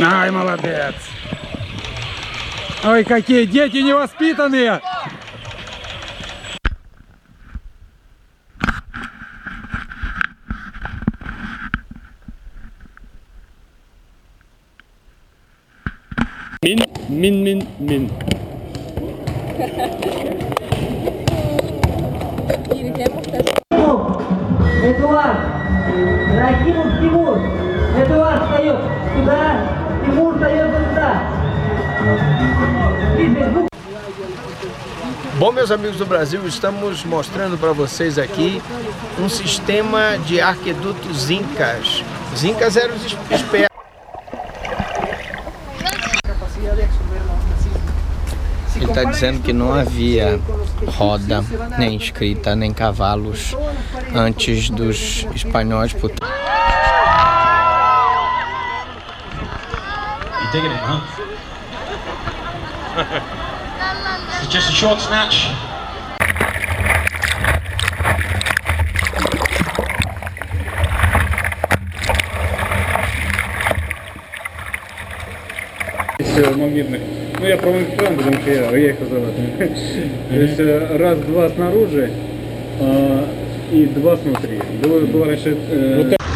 Ай, молодец. Ой, какие дети невоспитанные. Min. Эдуард! Рахимов Тимур! Эдуард встает туда, Тимур встает туда. Bom, meus amigos do Brasil, estamos mostrando para vocês aqui um sistema de arquedutos incas. Os incas eram os espertos. Ele está dizendo que não havia roda, nem escrita, nem cavalos antes dos espanhóis. You digging it, huh? It's just a short snatch. Магнитных. Ну я про экран, потому что я их разрабатываю. То есть раз-два снаружи и два снутри. Было раньше...